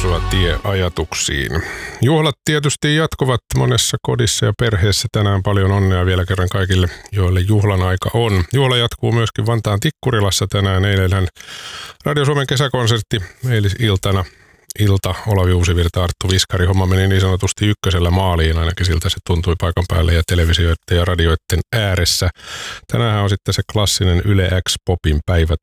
Tervetuloa tieajatuksiin. Juhlat tietysti jatkuvat monessa kodissa ja perheessä. Tänään paljon onnea vielä kerran kaikille, joille juhlan aika on. Juhla jatkuu myöskin Vantaan Tikkurilassa tänään. Eilenhän Radio Suomen kesäkonsertti eilisiltana. Olavi Uusivirta, Arttu Viskari. Homma meni niin sanotusti ykkösellä maaliin, ainakin siltä se tuntui paikan päälle ja televisioiden ja radioiden ääressä. Tänään on sitten se klassinen Yle X Popin päivät